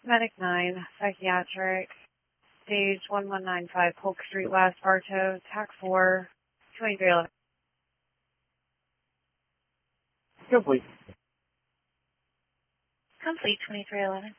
Medic 9, Psychiatric, Stage 1195, Polk Street West, Bartow, TAC 4, 2311. Complete. Complete 2311.